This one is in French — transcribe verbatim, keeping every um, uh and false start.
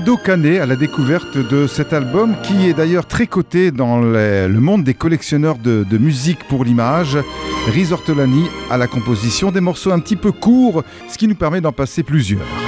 Nando Canet à la découverte de cet album qui est d'ailleurs très coté dans les, le monde des collectionneurs de, de musique pour l'image. Riz Ortolani à la composition, des morceaux un petit peu courts, ce qui nous permet d'en passer plusieurs.